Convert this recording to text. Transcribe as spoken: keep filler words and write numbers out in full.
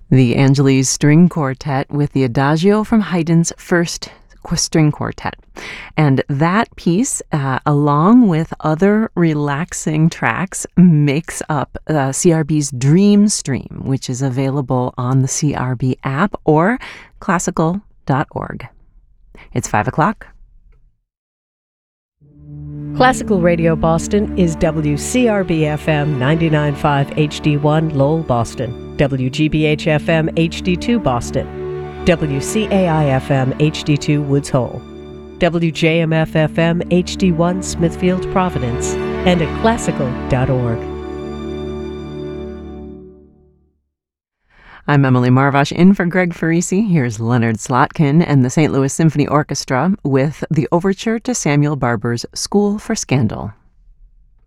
The Angeles String Quartet with the Adagio from Haydn's First String Quartet. And that piece, uh, along with other relaxing tracks, makes up uh, C R B's Dream Stream, which is available on the C R B app or classical dot org. It's five o'clock. Classical Radio Boston is W C R B F M ninety-nine point five H D one Lowell, Boston, W G B H F M H D two Boston, W C A I F M H D two Woods Hole, W J M F F M H D one Smithfield, Providence, and at classical dot org. I'm Emily Marvash in for Greg Farisi. Here's Leonard Slotkin and the Saint Louis Symphony Orchestra with the overture to Samuel Barber's School for Scandal.